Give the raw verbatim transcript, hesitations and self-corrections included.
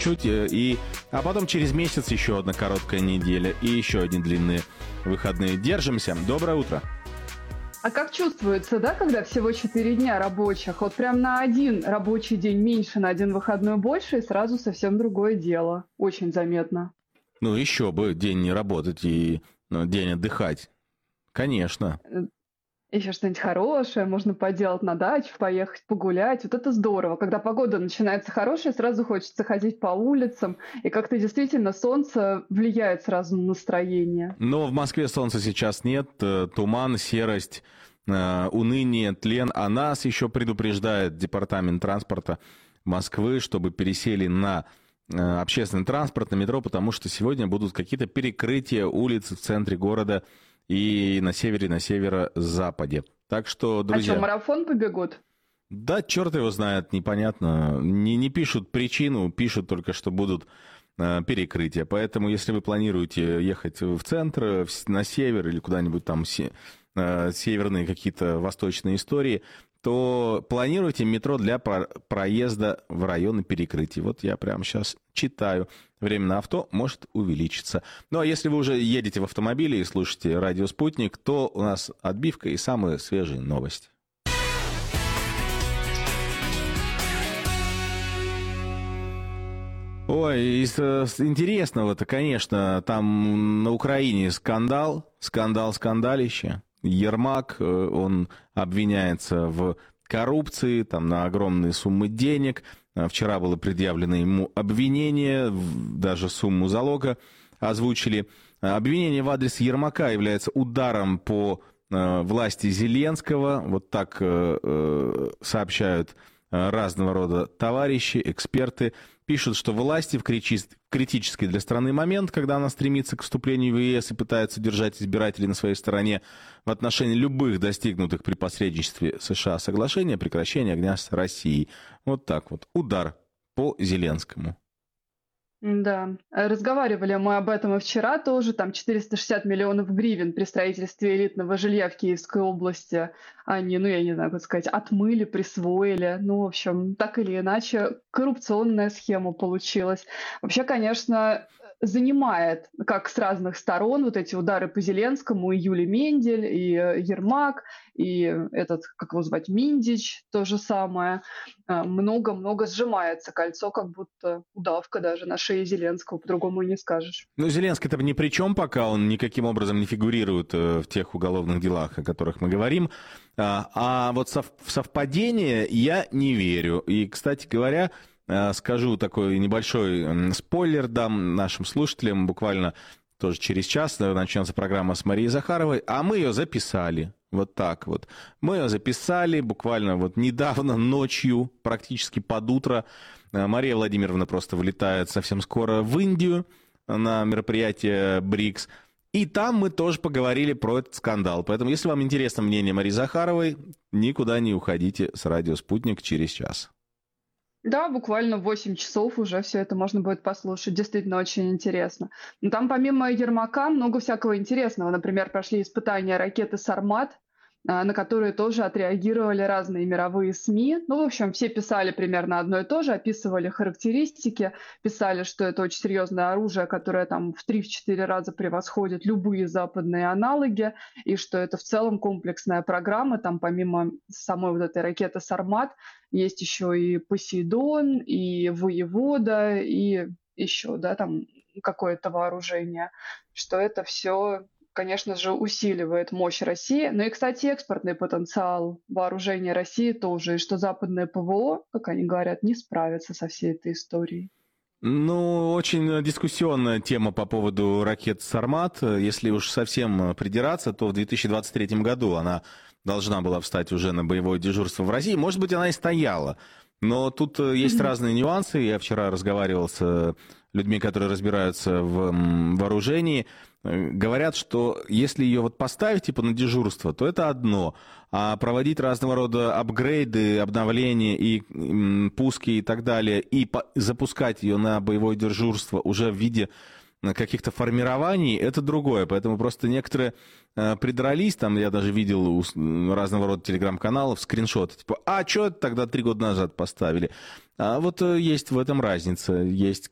чуть-чуть, и, а потом через месяц еще одна короткая неделя и еще одни длинные выходные. Держимся. Доброе утро. А как чувствуется, да, когда всего четыре дня рабочих? Вот прям на один рабочий день меньше, на один выходной больше, и сразу совсем другое дело. Очень заметно. Ну, еще бы день не работать и ну, день отдыхать. Конечно. Еще что-нибудь хорошее можно поделать на дачу, поехать погулять. Вот это здорово. Когда погода начинается хорошая, сразу хочется ходить по улицам. И как-то действительно солнце влияет сразу на настроение. Но в Москве солнца сейчас нет. Туман, серость, уныние, тлен. А нас еще предупреждает департамент транспорта Москвы, чтобы пересели на общественный транспорт, на метро, потому что сегодня будут какие-то перекрытия улиц в центре города и на севере, на северо-западе. Так что, друзья... А что, марафон побегут? Да, черт его знает, непонятно. Не, не пишут причину, пишут только, что будут э, перекрытия. Поэтому, если вы планируете ехать в центр, в, на север или куда-нибудь там се, э, северные какие-то восточные истории, то планируйте метро для про- проезда в районы перекрытий. Вот я прямо сейчас читаю. Время на авто может увеличиться. Ну, а если вы уже едете в автомобиле и слушаете радио «Спутник», то у нас отбивка и самые свежие новости. Ой, из интересного-то, конечно, там на Украине скандал, скандал-скандалище. Ермак, он обвиняется в коррупции, там на огромные суммы денег. Вчера было предъявлено ему обвинение, даже сумму залога озвучили. Обвинение в адрес Ермака является ударом по власти Зеленского. Вот так сообщают разного рода товарищи, эксперты. Пишут, что власти в критический для страны момент, когда она стремится к вступлению в ЕС и пытается удержать избирателей на своей стороне в отношении любых достигнутых при посредничестве США соглашений о прекращении огня с Россией. Вот так вот. Удар по Зеленскому. Да, разговаривали мы об этом и вчера тоже. Там четыреста шестьдесят миллионов гривен при строительстве элитного жилья в Киевской области они, ну, я не знаю, как сказать, отмыли, присвоили. Ну, в общем, так или иначе, коррупционная схема получилась. Вообще, конечно, занимает, как с разных сторон, вот эти удары по Зеленскому, и Юлия Мендель, и Ермак, и этот, как его звать, Миндич, то же самое. Много-много сжимается кольцо, как будто удавка даже на шее Зеленского, по-другому и не скажешь. Ну, Зеленский-то ни при чем пока, он никаким образом не фигурирует в тех уголовных делах, о которых мы говорим. А, а вот сов- в совпадение я не верю. И, кстати говоря, скажу такой небольшой спойлер, дам нашим слушателям, буквально тоже через час начнется программа с Марией Захаровой, а мы ее записали. Вот так вот. Мы ее записали буквально вот недавно, ночью, практически под утро. Мария Владимировна просто вылетает совсем скоро в Индию на мероприятие БРИКС. И там мы тоже поговорили про этот скандал. Поэтому, если вам интересно мнение Марии Захаровой, никуда не уходите с радио «Спутник» через час. Да, буквально в восемь часов уже все это можно будет послушать. Действительно очень интересно. Но там помимо Ермака много всякого интересного. Например, прошли испытания ракеты «Сармат», на которые тоже отреагировали разные мировые СМИ. Ну, в общем, все писали примерно одно и то же, описывали характеристики, писали, что это очень серьезное оружие, которое там в три-четыре раза превосходит любые западные аналоги, и что это в целом комплексная программа. Там помимо самой вот этой ракеты «Сармат» есть еще и «Посейдон», и «Воевода», и еще, да, там какое-то вооружение, что это все, конечно же, усиливает мощь России. Ну и, кстати, экспортный потенциал вооружения России тоже, и что западное ПВО, как они говорят, не справится со всей этой историей. Ну, очень дискуссионная тема по поводу ракет «Сармат». Если уж совсем придираться, то в две тысячи двадцать третьем году она должна была встать уже на боевое дежурство в России. Может быть, она и стояла. Но тут есть mm-hmm. разные нюансы. Я вчера разговаривал с людьми, которые разбираются в вооружении. Говорят, что если ее вот поставить типа на дежурство, то это одно. А проводить разного рода апгрейды, обновления и пуски и так далее, и запускать ее на боевое дежурство уже в виде каких-то формирований, это другое. Поэтому просто некоторые э, придрались, там я даже видел у разного рода телеграм-каналов скриншоты, типа, а что тогда три года назад поставили? А вот э, есть в этом разница. Есть